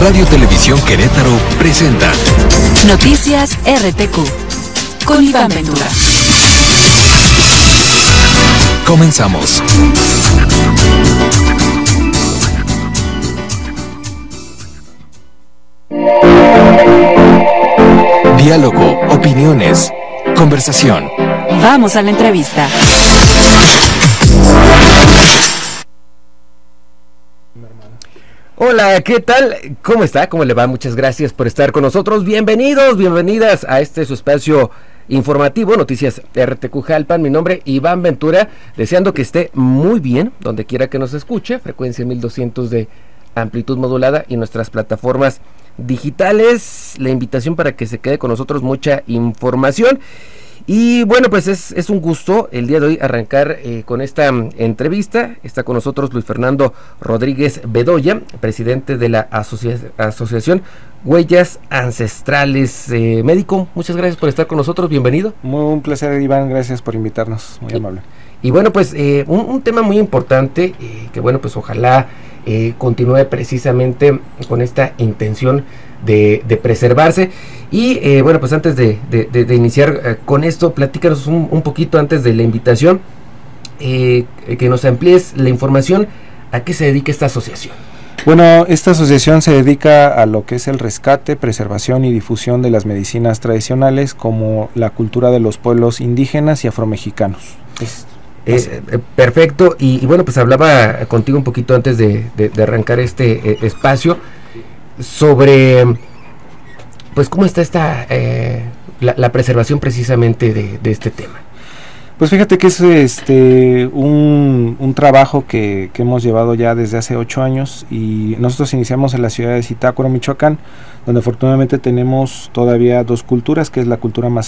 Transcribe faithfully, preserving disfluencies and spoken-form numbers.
Radio Televisión Querétaro presenta Noticias R T Q con Iván Ventura. Comenzamos. Diálogo, opiniones, conversación. Vamos a la entrevista. Hola, ¿qué tal? ¿Cómo está? ¿Cómo le va? Muchas gracias por estar con nosotros. Bienvenidos, bienvenidas a este su espacio informativo, Noticias R T Q Jalpan. Mi nombre Iván Ventura, deseando que esté muy bien, donde quiera que nos escuche, frecuencia mil doscientos de amplitud modulada y nuestras plataformas digitales. La invitación para que se quede con nosotros, mucha información. Y bueno, pues es, es un gusto el día de hoy arrancar eh, con esta um, entrevista. Está con nosotros Luis Fernando Rodríguez Bedoya, presidente de la asocia- Asociación Huellas Ancestrales. Eh, médico, muchas gracias por estar con nosotros, bienvenido. Muy un placer, Iván, gracias por invitarnos, muy y, amable. Y bueno, pues eh, un, un tema muy importante, eh, que bueno, pues ojalá eh, continúe precisamente con esta intención de, de preservarse. Y eh, bueno, pues antes de, de, de, de iniciar eh, con esto, platícanos un, un poquito antes de la invitación, eh, que nos amplíes la información, a qué se dedica esta asociación. Bueno, esta asociación se dedica a lo que es el rescate, preservación y difusión de las medicinas tradicionales, como la cultura de los pueblos indígenas y afromexicanos. Es, eh, eh, perfecto, y, y bueno, pues hablaba contigo un poquito antes de, de, de arrancar este eh, espacio sobre, pues, cómo está esta eh, la, la preservación precisamente de, de este tema. Pues fíjate que es este un, un trabajo que, que hemos llevado ya desde hace ocho años, y nosotros iniciamos en la ciudad de Zitácuaro, Michoacán, donde afortunadamente tenemos todavía dos culturas, que es la cultura más